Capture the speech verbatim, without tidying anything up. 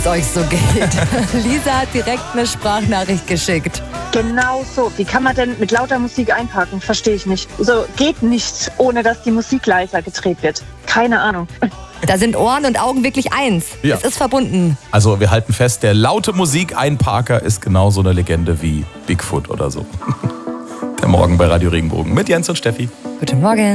es euch so geht. Lisa hat direkt eine Sprachnachricht geschickt. Genau so. Wie kann man denn mit lauter Musik einparken? Verstehe ich nicht. So geht nicht, ohne dass die Musik leiser gedreht wird. Keine Ahnung. Da sind Ohren und Augen wirklich eins. Ja. Es ist verbunden. Also wir halten fest, der laute Musik-Einparker ist genauso eine Legende wie Bigfoot oder so. Der Morgen bei Radio Regenbogen mit Jens und Steffi. Guten Morgen.